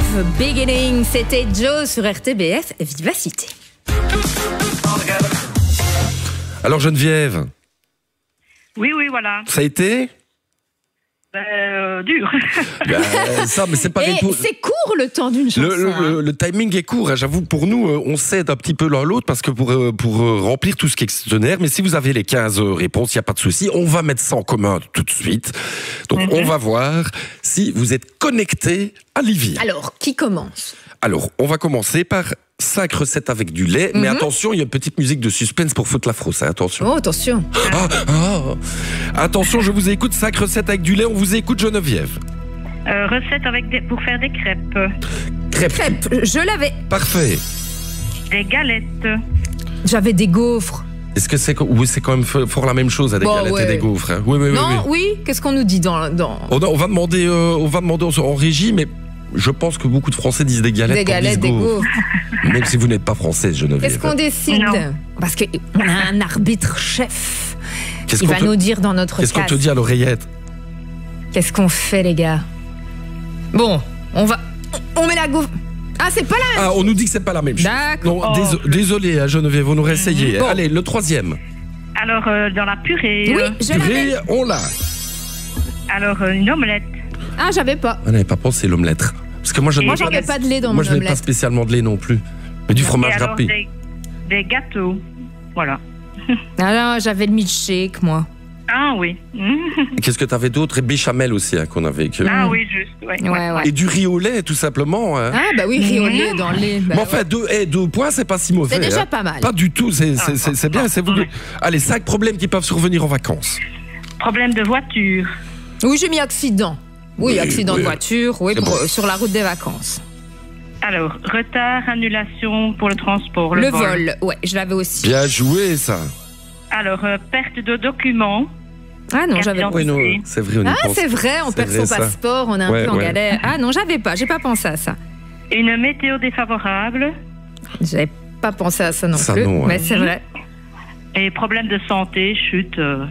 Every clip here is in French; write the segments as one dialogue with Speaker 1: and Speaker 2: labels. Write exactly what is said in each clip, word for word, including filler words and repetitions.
Speaker 1: Beginning, c'était Joe sur R T B F Vivacité.
Speaker 2: Alors Geneviève.
Speaker 3: Oui, oui, voilà.
Speaker 2: Ça a été
Speaker 3: Ben, euh, dur.
Speaker 2: ben, ça, mais c'est pareil
Speaker 1: Et
Speaker 2: pour...
Speaker 1: c'est court le temps d'une chanson.
Speaker 2: Le, le,
Speaker 1: hein.
Speaker 2: le, le timing est court, hein. J'avoue, pour nous, euh, on s'aide un petit peu l'un l'autre parce que pour, euh, pour euh, remplir tout ce questionnaire, mais si vous avez les quinze euh, réponses, il n'y a pas de souci, on va mettre ça en commun tout de suite. Donc, mm-hmm. on va voir si vous êtes connecté à Livia.
Speaker 1: Alors, qui commence ?
Speaker 2: Alors, on va commencer par cinq recettes avec du lait, mm-hmm. mais attention, il y a une petite musique de suspense pour foutre la frousse, hein, attention.
Speaker 1: Oh, attention.
Speaker 2: Ah, ah. Attention, je vous écoute, cinq recettes avec du lait, on vous écoute Geneviève.
Speaker 3: Euh, recette avec des, pour faire des crêpes.
Speaker 2: Crêpes.
Speaker 1: Crêpes, je l'avais.
Speaker 2: Parfait.
Speaker 3: Des galettes.
Speaker 1: J'avais des gaufres.
Speaker 2: Est-ce que c'est, oui, c'est quand même fort la même chose, à des
Speaker 1: bon,
Speaker 2: galettes
Speaker 1: ouais.
Speaker 2: et des gaufres, hein. Oui, oui,
Speaker 1: non,
Speaker 2: oui.
Speaker 1: oui. Qu'est-ce qu'on nous dit dans... dans...
Speaker 2: On, on va demander, euh, on va demander en, en régie, mais je pense que beaucoup de Français disent des galettes.
Speaker 1: Des galettes, des gaufres.
Speaker 2: Même si vous n'êtes pas française, Geneviève.
Speaker 1: Qu'est-ce qu'on décide ?
Speaker 3: Non.
Speaker 1: Parce qu'on a un arbitre chef.
Speaker 2: Qu'est-ce
Speaker 1: Il
Speaker 2: qu'on
Speaker 1: va
Speaker 2: te...
Speaker 1: nous dire dans notre
Speaker 2: Qu'est-ce
Speaker 1: casque.
Speaker 2: qu'on te dit à l'oreillette ?
Speaker 1: Qu'est-ce qu'on fait, les gars ? Bon, on va... On met la gaufre... Ah, c'est pas la même.
Speaker 2: Ah, on nous dit que c'est pas la même chose.
Speaker 1: D'accord.
Speaker 2: Non, dés-
Speaker 3: Oh.
Speaker 2: désolé, hein, Geneviève, on aurait essayé.
Speaker 1: Bon.
Speaker 2: Allez, le troisième.
Speaker 3: Alors, euh, dans la purée.
Speaker 1: Oui,
Speaker 3: euh,
Speaker 1: je
Speaker 2: Purée,
Speaker 1: l'avais.
Speaker 2: on l'a.
Speaker 3: alors, euh, une omelette.
Speaker 1: Ah, j'avais pas.
Speaker 2: On n'avait pas pensé l'omelette. Parce que moi, je
Speaker 1: Moi,
Speaker 2: ne
Speaker 1: j'en mets pas de lait dans
Speaker 2: moi,
Speaker 1: mon
Speaker 2: je mets pas
Speaker 1: omelette.
Speaker 2: spécialement de lait non plus. Mais du fromage
Speaker 3: Et alors,
Speaker 2: râpé.
Speaker 3: des, des gâteaux. Voilà.
Speaker 1: Ah non, j'avais le milkshake, moi.
Speaker 3: Ah oui.
Speaker 2: Qu'est-ce que tu avais d'autre? Et béchamel aussi, hein, qu'on avait. Que...
Speaker 3: Ah oui, juste. Ouais,
Speaker 1: Ouais, ouais.
Speaker 2: Et du riz au lait, tout simplement. Hein.
Speaker 1: Ah, bah oui, riz au lait dans le lait. Bah,
Speaker 2: Mais enfin,
Speaker 1: ouais.
Speaker 2: deux, eh, deux points, c'est pas si mauvais.
Speaker 1: C'est déjà
Speaker 2: hein.
Speaker 1: pas mal.
Speaker 2: Pas du tout, c'est, c'est, c'est, c'est bien, c'est vous.
Speaker 3: Ouais.
Speaker 2: Allez, cinq problèmes qui peuvent survenir en vacances.
Speaker 3: Problème de voiture.
Speaker 1: Oui, j'ai mis accident. Oui,
Speaker 2: Oui,
Speaker 1: accident
Speaker 2: oui.
Speaker 1: de voiture, oui,
Speaker 2: C'est
Speaker 1: pour-
Speaker 2: bon.
Speaker 1: sur la route des vacances.
Speaker 3: Alors, retard, annulation pour le transport, le,
Speaker 1: Le vol, ouais, je l'avais aussi.
Speaker 2: Bien joué, ça.
Speaker 3: Alors, euh, perte de documents.
Speaker 1: Ah non,
Speaker 3: Carte
Speaker 1: j'avais pas.
Speaker 2: Oui, non,
Speaker 3: Oui.
Speaker 2: c'est vrai, on y
Speaker 1: Ah,
Speaker 2: pense.
Speaker 1: c'est vrai, on
Speaker 2: C'est
Speaker 1: perd
Speaker 2: vrai,
Speaker 1: son
Speaker 2: ça.
Speaker 1: passeport, on est un
Speaker 2: Ouais,
Speaker 1: peu en
Speaker 2: ouais.
Speaker 1: galère. Ah non, j'avais pas, j'ai pas pensé à ça.
Speaker 3: Une météo défavorable.
Speaker 1: J'avais pas pensé à ça non
Speaker 2: Ça,
Speaker 1: plus,
Speaker 2: non,
Speaker 1: mais
Speaker 2: hein.
Speaker 1: c'est vrai.
Speaker 3: Et problème de santé, chute. euh,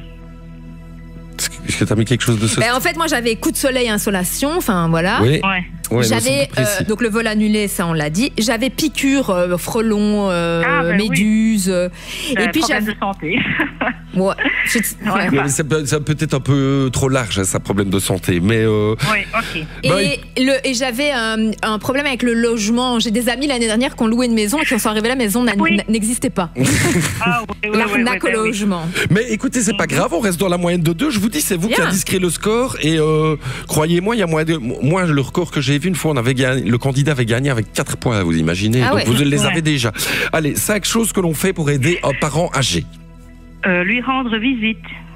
Speaker 2: Est-ce que tu as mis quelque chose de ce
Speaker 1: Ben, en fait, moi, j'avais coup de soleil, insolation, enfin voilà.
Speaker 2: Oui,
Speaker 3: Ouais.
Speaker 2: ouais,
Speaker 1: J'avais
Speaker 2: non, c'est précis.
Speaker 1: euh, donc le vol annulé, ça on l'a dit. J'avais piqûre, euh, frelon, euh,
Speaker 3: Ah, ben oui.
Speaker 1: méduse. euh,
Speaker 3: Euh,
Speaker 1: et puis
Speaker 3: problème
Speaker 1: j'avais.
Speaker 3: de santé.
Speaker 1: Ouais. j'ai-
Speaker 3: Ouais.
Speaker 1: ouais.
Speaker 2: Mais c'est, peut- c'est peut-être un peu trop large, hein, ça, problème de santé. Mais euh,
Speaker 3: Oui, ok.
Speaker 1: Et,
Speaker 2: Bah,
Speaker 1: le, et j'avais un, un problème avec le logement. J'ai des amis l'année dernière qui ont loué une maison et qui sont arrivés à la maison n'a-
Speaker 3: Oui.
Speaker 1: n'existait pas.
Speaker 3: Ah, oui, oui, oui,
Speaker 1: L'arnaque
Speaker 3: oui,
Speaker 1: au
Speaker 3: oui, oui.
Speaker 1: logement.
Speaker 2: Mais écoutez, c'est pas grave, on reste dans la moyenne de deux. Je vous dis, c'est vous qui
Speaker 1: Bien.
Speaker 2: avez inscrit le score. Et euh, croyez-moi, il y a moins de. Moi, le record que j'ai vu une fois, on avait gagné, le candidat avait gagné avec quatre points, vous imaginez.
Speaker 1: Ah
Speaker 2: Donc
Speaker 1: ouais.
Speaker 2: vous les
Speaker 3: Ouais.
Speaker 2: avez déjà. Allez, cinq choses que l'on fait pour aider un parent âgé.
Speaker 3: Euh, lui rendre visite.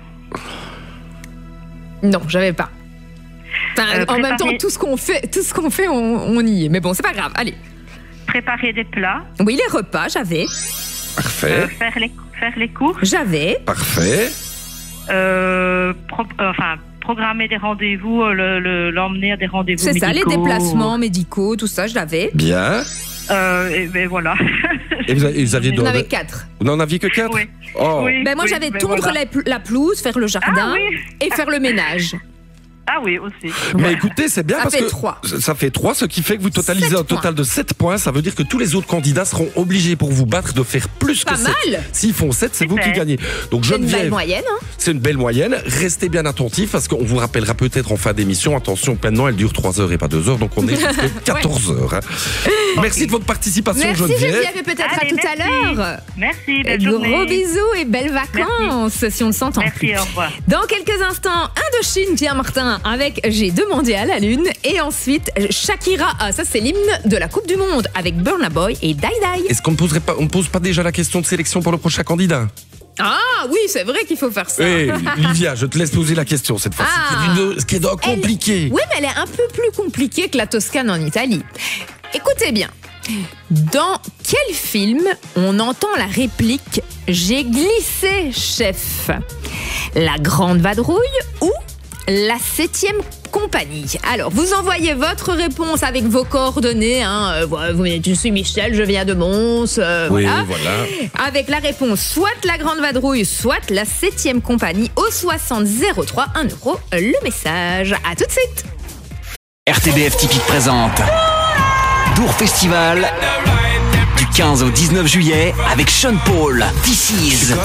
Speaker 1: Non, j'avais pas. Enfin,
Speaker 3: Euh,
Speaker 1: en même
Speaker 3: préparer-
Speaker 1: temps, tout ce qu'on fait, tout ce qu'on fait, on, on y est. Mais bon, c'est pas grave. Allez.
Speaker 3: Préparer des plats.
Speaker 1: Oui, les repas, j'avais.
Speaker 2: Parfait,
Speaker 3: Euh, faire, les, faire les courses.
Speaker 1: J'avais.
Speaker 2: parfait.
Speaker 3: Euh, pro- euh, enfin, programmer des rendez-vous, euh, le- le- l'emmener à des rendez-vous
Speaker 1: C'est
Speaker 3: médicaux.
Speaker 1: ça, les déplacements médicaux, tout ça, je l'avais.
Speaker 2: Bien.
Speaker 3: Euh, et ben voilà.
Speaker 2: Et vous, avez- vous aviez
Speaker 1: On
Speaker 2: d'autres-
Speaker 1: avait quatre.
Speaker 2: Vous n'en aviez que quatre?
Speaker 3: Oui.
Speaker 2: Oh.
Speaker 3: Oui,
Speaker 1: Ben moi,
Speaker 3: oui,
Speaker 1: j'avais
Speaker 3: ben
Speaker 1: tondre
Speaker 3: voilà.
Speaker 1: la, pl- la pelouse, faire le jardin
Speaker 3: Ah oui.
Speaker 1: et faire le ménage.
Speaker 3: Ah oui, aussi.
Speaker 2: Mais écoutez, c'est bien
Speaker 1: Ça
Speaker 2: parce
Speaker 1: fait
Speaker 2: que
Speaker 1: trois.
Speaker 2: ça fait trois, ce qui fait que vous totalisez
Speaker 1: Sept
Speaker 2: un total de sept points. Ça veut dire que tous les autres candidats seront obligés pour vous battre de faire plus
Speaker 1: Pas
Speaker 2: que sept.
Speaker 1: mal.
Speaker 2: S'ils font sept, c'est vous qui
Speaker 3: Super.
Speaker 2: gagnez. Donc
Speaker 1: C'est une belle
Speaker 2: Geneviève,
Speaker 1: moyenne. Hein.
Speaker 2: c'est une belle moyenne. Restez bien attentifs parce qu'on vous rappellera peut-être en fin d'émission. Attention, maintenant elle dure trois heures et pas deux heures, donc on est jusqu'à quatorze heures. hein. Merci de votre participation,
Speaker 1: Merci
Speaker 2: Geneviève.
Speaker 1: Geneviève et peut-être
Speaker 3: Allez,
Speaker 1: à tout à
Speaker 3: merci.
Speaker 1: l'heure.
Speaker 3: Merci, belle
Speaker 1: Gros
Speaker 3: journée.
Speaker 1: bisous et belles vacances si on ne s'entend plus.
Speaker 3: Merci, au revoir.
Speaker 1: Dans quelques instants, Indochine, Pierre Martin avec J'ai demandé à la lune. Et ensuite, Shakira, ah, ça c'est l'hymne de la Coupe du Monde avec Burna Boy et Dai Dai.
Speaker 2: Est-ce qu'on ne poserait pas, on ne pose pas déjà la question de sélection pour le prochain candidat?
Speaker 1: Ah oui, c'est vrai qu'il faut faire ça.
Speaker 2: Eh, Livia, je te laisse poser la question cette fois-ci.
Speaker 1: Ah.
Speaker 2: Ce qui est donc
Speaker 1: Elle-
Speaker 2: compliqué.
Speaker 1: Oui, mais elle est un peu plus compliquée que la Toscane en Italie. Écoutez bien. Dans quel film on entend la réplique « J'ai glissé, chef » La Grande Vadrouille ou la septième compagnie? Alors, vous envoyez votre réponse avec vos coordonnées. Hein, euh, voilà, vous dites « Je suis Michel, je viens de Mons. euh, »
Speaker 2: Oui,
Speaker 1: voilà.
Speaker 2: voilà.
Speaker 1: Avec la réponse soit la Grande Vadrouille, soit la septième compagnie au soixante zéro trois, un euro le message. À tout de suite.
Speaker 4: R T B F Typique présente Dour Festival du quinze au dix-neuf juillet avec Sean Paul, This Is,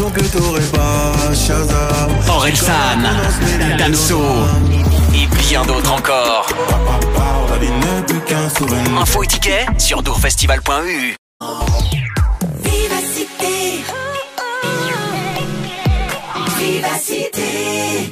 Speaker 4: Orelsan, Damso et bien d'autres encore. Info et tickets sur dourfestival point e u.
Speaker 5: Vivacité. Vivacité.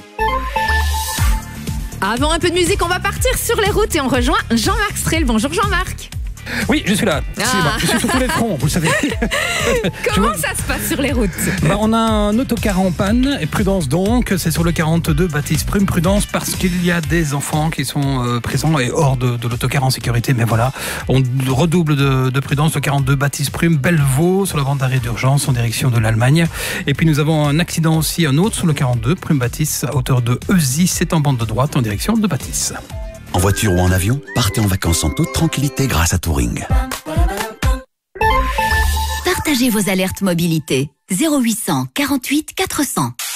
Speaker 1: Avant un peu de musique, on va partir sur les routes et on rejoint Jean-Marc Strel. Bonjour Jean-Marc.
Speaker 6: Oui, je suis là.
Speaker 1: Ah.
Speaker 6: C'est moi. Je suis sur tous les fronts, vous le savez.
Speaker 1: Comment ça se passe sur les routes?
Speaker 6: Bah, on a un autocar en panne, et prudence donc, c'est sur le quarante-deux Baptiste Prume. Prudence parce qu'il y a des enfants qui sont euh, présents et hors de, de l'autocar en sécurité, mais voilà, on redouble de, de prudence. Le quarante-deux Baptiste Prume, Bellevaux, sur la bande d'arrêt d'urgence en direction de l'Allemagne. Et puis nous avons un accident aussi, un autre sur le quarante-deux Prume Baptiste, à hauteur de Eusy, c'est en bande de droite en direction de Baptiste.
Speaker 7: En voiture ou en avion, partez en vacances en toute tranquillité grâce à Touring.
Speaker 5: Partagez vos alertes mobilité. zéro huit cents quarante-huit quatre cents.